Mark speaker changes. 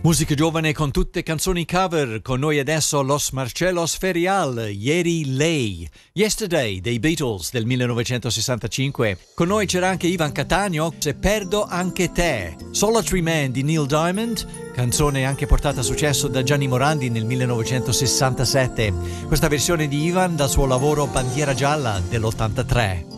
Speaker 1: Musica giovane con tutte canzoni cover, con noi adesso Los Marcellos Ferial, Ieri Lei, Yesterday dei Beatles del 1965. Con noi c'era anche Ivan Cattaneo, Se perdo anche te, Solitary Man di Neil Diamond, canzone anche portata a successo da Gianni Morandi nel 1967. Questa versione di Ivan dal suo lavoro Bandiera Gialla dell'83.